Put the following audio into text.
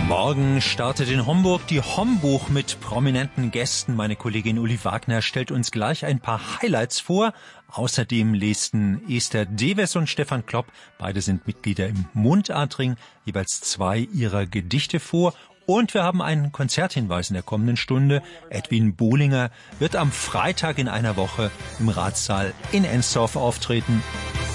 Morgen startet in Homburg die Hombuch mit prominenten Gästen. Meine Kollegin Uli Wagner stellt uns gleich ein paar Highlights vor. Außerdem lesen Esther Deves und Stefan Klopp, beide sind Mitglieder im Mundartring, jeweils 2 ihrer Gedichte vor. Und wir haben einen Konzerthinweis in der kommenden Stunde. Edwin Bohlinger wird am Freitag in einer Woche im Ratssaal in Ensdorf auftreten.